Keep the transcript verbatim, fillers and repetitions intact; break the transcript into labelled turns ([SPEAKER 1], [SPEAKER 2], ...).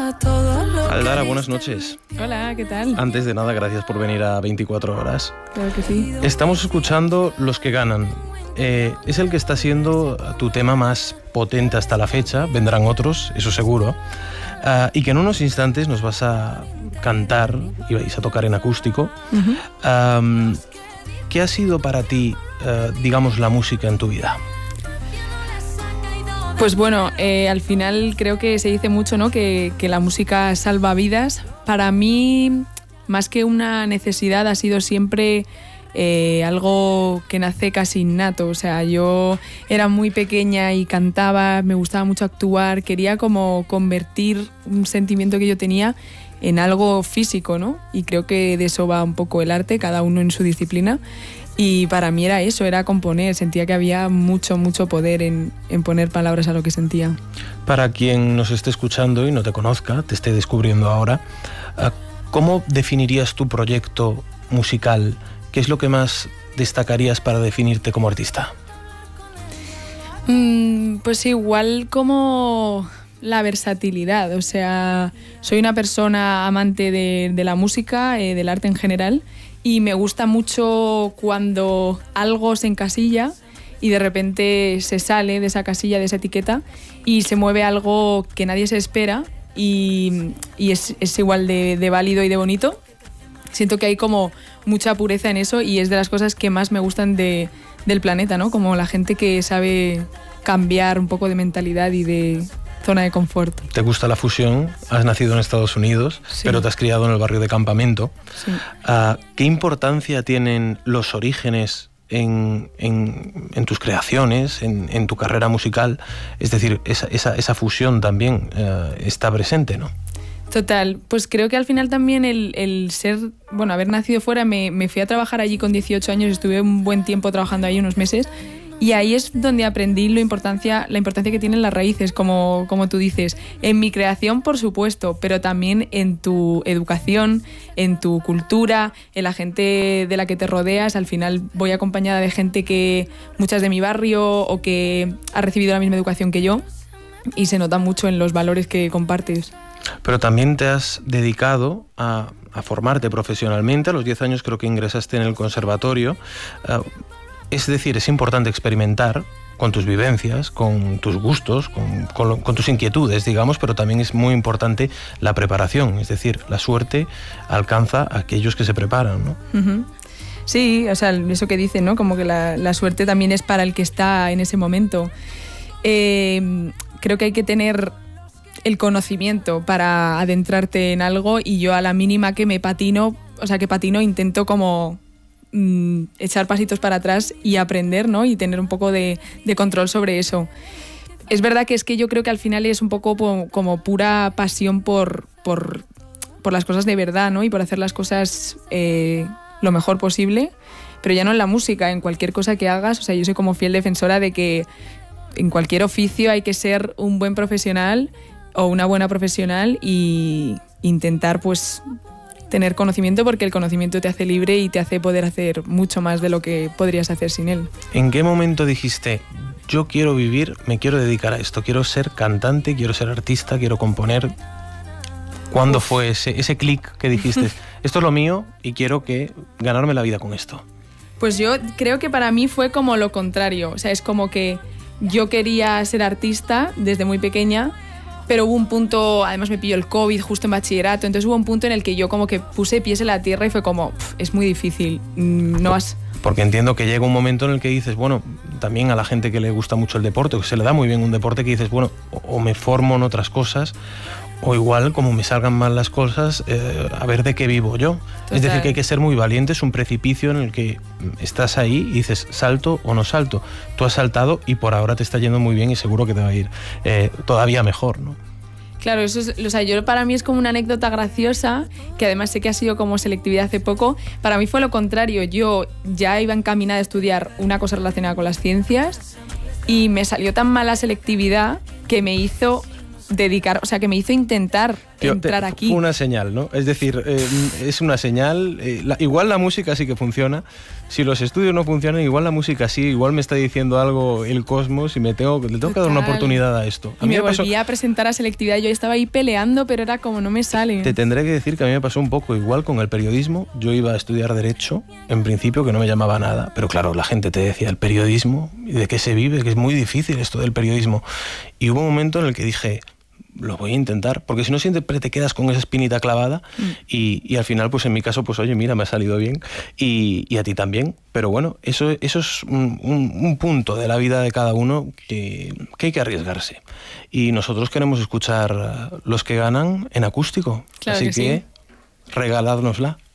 [SPEAKER 1] Aldara, buenas noches.
[SPEAKER 2] Hola, ¿qué tal?
[SPEAKER 1] Antes de nada, gracias por venir a veinticuatro horas.
[SPEAKER 2] Claro que sí.
[SPEAKER 1] Estamos escuchando Los que ganan. Eh, es el que está siendo tu tema más potente hasta la fecha. Vendrán otros, eso seguro. Uh, y que en unos instantes nos vas a cantar y vais a tocar en acústico. Uh-huh. um, ¿Qué ha sido para ti, uh, digamos, la música en tu vida?
[SPEAKER 2] Pues bueno, eh, al final creo que se dice mucho, ¿no? que, que la música salva vidas. Para mí, más que una necesidad, ha sido siempre eh, algo que nace casi innato. O sea, yo era muy pequeña y cantaba, me gustaba mucho actuar, quería como convertir un sentimiento que yo tenía en algo físico, ¿no? Y creo que de eso va un poco el arte, cada uno en su disciplina. Y para mí era eso, era componer. Sentía que había mucho, mucho poder en, en poner palabras a lo que sentía.
[SPEAKER 1] Para quien nos esté escuchando y no te conozca, te esté descubriendo ahora, ¿cómo definirías tu proyecto musical? ¿Qué es lo que más destacarías para definirte como artista?
[SPEAKER 2] Mm, pues igual como la versatilidad. O sea, soy una persona amante de, de la música, eh, del arte en general. Y me gusta mucho cuando algo se encasilla y de repente se sale de esa casilla, de esa etiqueta, y se mueve algo que nadie se espera y, y es, es igual de, de válido y de bonito. Siento que hay como mucha pureza en eso y es de las cosas que más me gustan de, del planeta, ¿no? Como la gente que sabe cambiar un poco de mentalidad y de zona de confort.
[SPEAKER 1] ¿Te gusta la fusión? Has nacido en Estados Unidos, sí, pero te has criado en el barrio de Campamento.
[SPEAKER 2] Sí.
[SPEAKER 1] Uh, ¿Qué importancia tienen los orígenes en, en, en tus creaciones, en, en tu carrera musical? Es decir, esa, esa, esa fusión también uh, está presente, ¿no?
[SPEAKER 2] Total, pues creo que al final también el, el ser, bueno, haber nacido fuera, me, me fui a trabajar allí con dieciocho años, estuve un buen tiempo trabajando ahí, unos meses. Y ahí es donde aprendí la importancia, la importancia que tienen las raíces, como, como tú dices. En mi creación, por supuesto, pero también en tu educación, en tu cultura, en la gente de la que te rodeas. Al final voy acompañada de gente que, muchas de mi barrio o que ha recibido la misma educación que yo, y se nota mucho en los valores que compartes.
[SPEAKER 1] Pero también te has dedicado a, a formarte profesionalmente. A los diez años creo que ingresaste en el conservatorio. Uh, Es decir, es importante experimentar con tus vivencias, con tus gustos, con, con, con tus inquietudes, digamos, pero también es muy importante la preparación. Es decir, la suerte alcanza a aquellos que se preparan, ¿no?
[SPEAKER 2] Uh-huh. Sí, o sea, eso que dicen, ¿no? Como que la, la suerte también es para el que está en ese momento. Eh, creo que hay que tener el conocimiento para adentrarte en algo y yo a la mínima que me patino, o sea, que patino, intento como echar pasitos para atrás y aprender, ¿no? Y tener un poco de, de control sobre eso. Es verdad que es que yo creo que al final es un poco como, como pura pasión por, por, por las cosas de verdad, ¿no? Y por hacer las cosas eh, lo mejor posible, pero ya no en la música, en cualquier cosa que hagas. O sea, yo soy como fiel defensora de que en cualquier oficio hay que ser un buen profesional o una buena profesional y intentar, pues, tener conocimiento, porque el conocimiento te hace libre y te hace poder hacer mucho más de lo que podrías hacer sin él.
[SPEAKER 1] ¿En qué momento dijiste, yo quiero vivir, me quiero dedicar a esto, quiero ser cantante, quiero ser artista, quiero componer? ¿Cuándo Uf. fue ese, ese clic que dijiste, esto es lo mío y quiero que ganarme la vida con esto?
[SPEAKER 2] Pues yo creo que para mí fue como lo contrario. O sea, es como que yo quería ser artista desde muy pequeña, pero hubo un punto, además me pilló el COVID justo en bachillerato, entonces hubo un punto en el que yo como que puse pies en la tierra y fue como, es muy difícil, no vas...
[SPEAKER 1] Porque entiendo que llega un momento en el que dices, bueno, también a la gente que le gusta mucho el deporte, o que se le da muy bien un deporte, que dices, bueno, o me formo en otras cosas, o igual, como me salgan mal las cosas, eh, a ver de qué vivo yo. Total. Es decir, que hay que ser muy valiente, es un precipicio en el que estás ahí y dices, ¿salto o no salto? Tú has saltado y por ahora te está yendo muy bien y seguro que te va a ir eh, todavía mejor, ¿no?
[SPEAKER 2] Claro, eso es, o sea, yo para mí es como una anécdota graciosa, que además sé que ha sido como selectividad hace poco. Para mí fue lo contrario, yo ya iba encaminada a estudiar una cosa relacionada con las ciencias y me salió tan mala selectividad que me hizo dedicar, o sea, que me hizo intentar Tío, entrar
[SPEAKER 1] te,
[SPEAKER 2] aquí.
[SPEAKER 1] Fue una señal, ¿no? Es decir, eh, es una señal, eh, la, igual la música sí que funciona, si los estudios no funcionan, igual la música sí, igual me está diciendo algo el cosmos y me tengo, le tengo Total. que dar una oportunidad a esto. A
[SPEAKER 2] y
[SPEAKER 1] mí
[SPEAKER 2] me,
[SPEAKER 1] me pasó...
[SPEAKER 2] volví a presentar a selectividad, yo estaba ahí peleando, pero era como no me sale.
[SPEAKER 1] Te tendré que decir que a mí me pasó un poco igual con el periodismo. Yo iba a estudiar Derecho, en principio, que no me llamaba nada, pero claro, la gente te decía el periodismo, y de qué se vive, que es muy difícil esto del periodismo. Y hubo un momento en el que dije, lo voy a intentar, porque si no siempre te quedas con esa espinita clavada mm. y, y al final, pues en mi caso, pues oye, mira, me ha salido bien y, y a ti también. Pero bueno, eso, eso es un, un, un punto de la vida de cada uno que, que hay que arriesgarse. Y nosotros queremos escuchar los que ganan en acústico.
[SPEAKER 2] Claro
[SPEAKER 1] Así
[SPEAKER 2] que,
[SPEAKER 1] que
[SPEAKER 2] sí.
[SPEAKER 1] regaládnosla.